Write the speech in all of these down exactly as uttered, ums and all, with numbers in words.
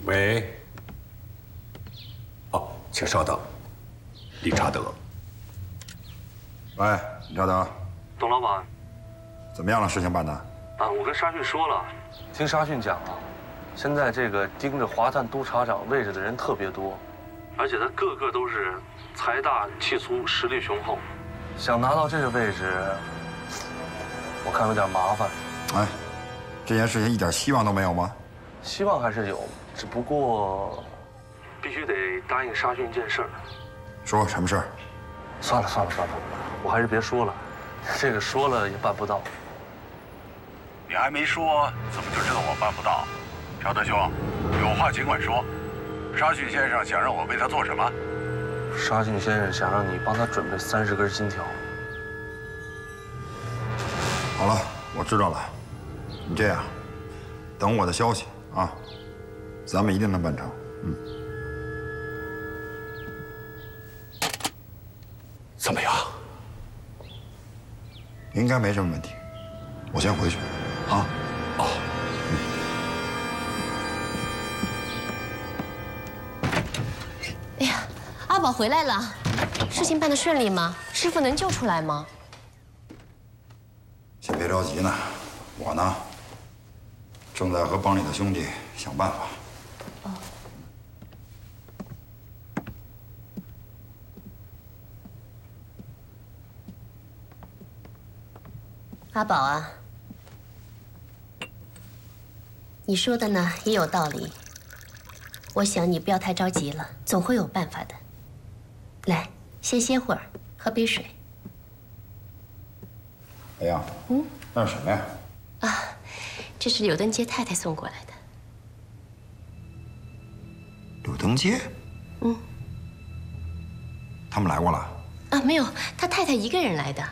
喂。哦，请稍等，理查德。 喂，理查德。 董老板， 怎么样了？事情办的？ 啊，我跟沙逊说了，听沙逊讲啊，现在这个盯着华赞督察长位置的人特别多，而且他个个都是财大气粗、实力雄厚，想拿到这个位置，我看有点麻烦。 哎，这件事情一点希望都没有吗？ 希望还是有，只不过必须得答应沙逊一件事儿。 说什么事儿？ 算了算了算了，我还是别说了，这个说了也办不到。 你还没说，怎么就知道我办不到？乔德兄，有话尽管说。沙逊先生想让我为他做什么？ 沙逊先生想让你帮他准备三十根金条。 好了，我知道了。你这样，等我的消息啊，咱们一定能办成。嗯。 怎么样？ 应该没什么问题。我先回去。啊。 哦。 哎呀，阿宝回来了，事情办得顺利吗？师傅能救出来吗？ 先别着急呢，我呢，正在和帮里的兄弟想办法。 哦。阿宝啊，你说的呢也有道理。我想你不要太着急了，总会有办法的。来，先歇会儿，喝杯水。 哎呀，嗯，那是什么呀？ 啊，这是柳登街太太送过来的。 柳登街？ 嗯。 他们来过了？ 啊，没有，他太太一个人来的。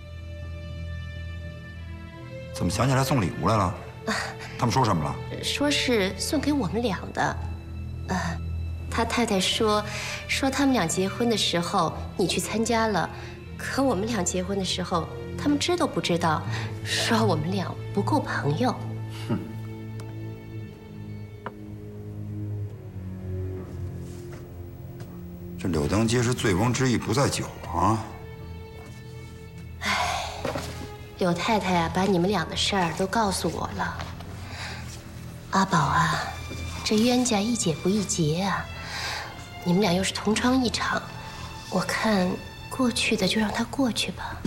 怎么想起来送礼物来了？啊，他们说什么了？ 说是送给我们俩的。呃，他太太说，说他们俩结婚的时候你去参加了，可我们俩结婚的时候，他们知都不知道，说我们俩不够朋友。 哼。这柳登街是醉翁之意不在酒啊。 唉，柳太太啊，把你们俩的事儿都告诉我了。阿宝啊，这冤家宜解不宜结啊！你们俩又是同窗一场，我看过去的就让它过去吧。